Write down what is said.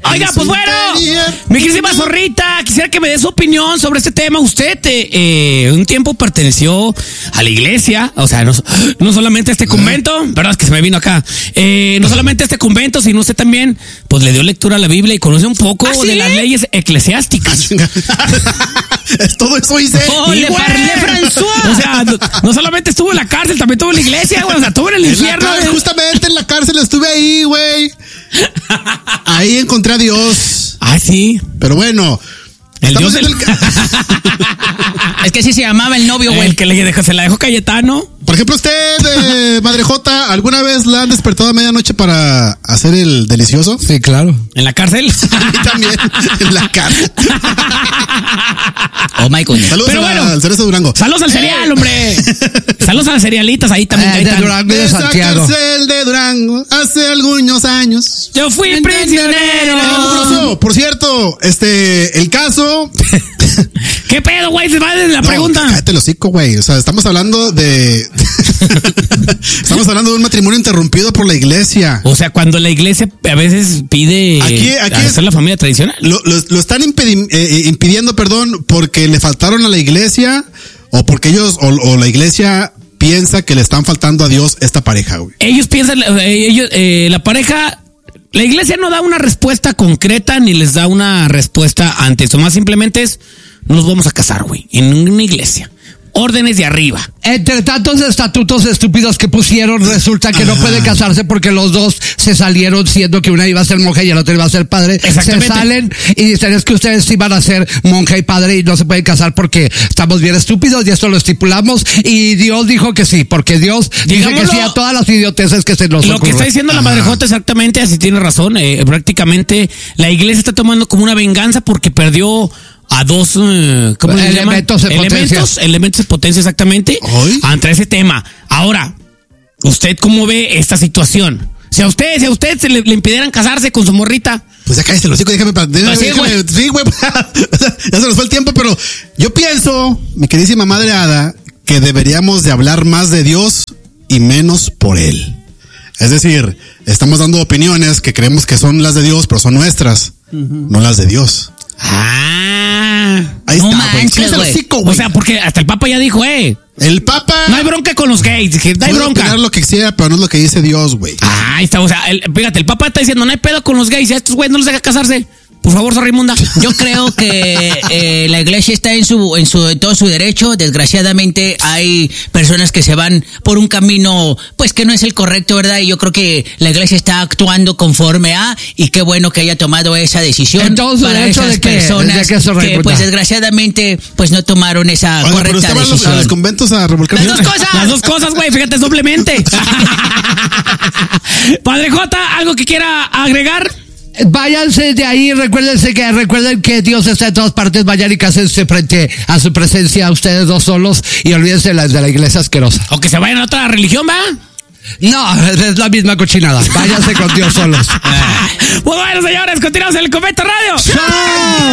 Oiga, pues bueno, mi queridísima zorrita, quisiera que me dé su opinión sobre este tema. Usted un tiempo perteneció a la iglesia, o sea, no solamente a este convento, verdad es que se me vino acá, no solamente a este convento, sino usted también, pues le dio lectura a la Biblia y conoce un poco de las leyes eclesiásticas. Todo eso hice. O sea, no solamente estuvo en la cárcel, también estuvo en la iglesia, güey, o sea, estuvo en el infierno. Justamente en la cárcel estuve ahí, güey. Ahí encontré a Dios. Ah, sí. Pero bueno. El Dios del... Es que sí se llamaba el novio, güey. El que se la dejó Cayetano. Por ejemplo, usted, Madre Jota, ¿alguna vez la han despertado a medianoche para hacer el delicioso? Sí, claro. ¿En la cárcel? A mí también, en la cárcel. Oh my goodness. Saludos al Cerezo Durango. Saludos al cereal, hombre. Saludos a las cerealitas ahí también. De Durango y de Santiago. Esa cárcel de Durango hace algunos años. Yo fui prisionero. Por cierto, el caso... ¿Qué pedo, güey? Se va de la pregunta. Cállate el hocico, güey. O sea, estamos hablando de un matrimonio interrumpido por la iglesia. O sea, cuando la iglesia a veces pide hacer la familia tradicional. Lo están impidiendo, porque le faltaron a la iglesia o porque ellos o la iglesia piensa que le están faltando a Dios esta pareja, güey. Ellos piensan, la pareja... La iglesia no da una respuesta concreta ni les da una respuesta antes. O más simplemente es, nos vamos a casar, güey, en una iglesia. Órdenes de arriba. Entre tantos estatutos estúpidos que pusieron, resulta que no puede casarse porque los dos se salieron siendo que una iba a ser monja y el otro iba a ser padre. Se salen y dicen, es que ustedes iban a ser monja y padre y no se pueden casar porque estamos bien estúpidos y esto lo estipulamos. Y Dios dijo que sí, porque Dios dice que sí a todas las idioteces que se nos ocurren. Lo que está diciendo la Madre Jota exactamente, así tiene razón. Prácticamente la iglesia está tomando como una venganza porque perdió a dos elementos de potencia exactamente. ¿Hoy? Ante ese tema. Ahora, ¿usted cómo ve esta situación? Si a usted se le impidieran casarse con su morrita. Pues ya cállate, los hijos, déjame. Sí, güey. Ya se nos fue el tiempo, pero yo pienso, mi queridísima Madre Hada, que deberíamos de hablar más de Dios y menos por Él. Es decir, estamos dando opiniones que creemos que son las de Dios, pero son nuestras, no las de Dios. Ahí no está, manches, güey. O sea, porque hasta el Papa ya dijo, el Papa... no hay bronca con los gays. Dije, no hay bronca. Puede lo que quisiera, pero no es lo que dice Dios, güey. Ahí está, o sea, fíjate, el Papa está diciendo, no hay pedo con los gays. Y a estos güeyes no les deja casarse. Por favor, Sorrimunda. Yo creo que la iglesia está en todo su derecho. Desgraciadamente hay personas que se van por un camino pues que no es el correcto, ¿verdad? Y yo creo que la iglesia está actuando conforme a, y qué bueno que haya tomado esa decisión. Entonces, para esas personas que pues desgraciadamente pues no tomaron esa correcta decisión. A los conventos a revolcar. Las dos cosas, güey, fíjate, es doblemente. Padre Jota, ¿algo que quiera agregar? Váyanse de ahí, recuerden que Dios está en todas partes, vayan y cásense frente a su presencia, ustedes dos solos, y olvídense de la iglesia asquerosa. O que se vayan a otra religión, ¿va? No, es la misma cochinada, váyanse con Dios solos. Pues bueno, señores, continuamos en el Convento Radio. ¡Chao!